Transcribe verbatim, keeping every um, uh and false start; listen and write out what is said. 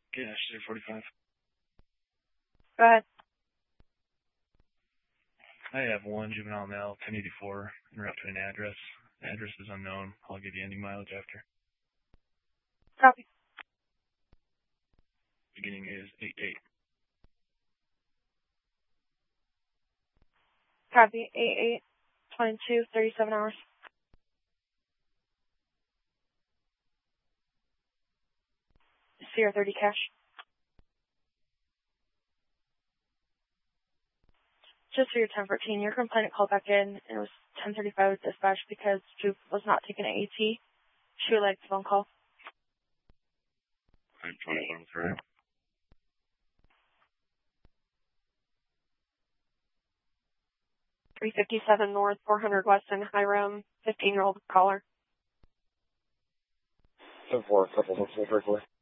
Yeah, zero forty-five. Go ahead. I have one juvenile male, ten eighty-four, en route to an address. The address is unknown. I'll give you ending mileage after. Copy. Beginning is eight eight. Copy. eight eight, twenty-two, thirty-seven hours. Sierra thirty cash. Just for your ten fourteen, your complainant called back in, and it was ten thirty-five with dispatch because Juve was not taking an AT. She would like the phone call. I'm twenty-one through. three fifty-seven North, four hundred West in Hiram, fifteen-year-old caller. ten four, couple hopeful, briefly.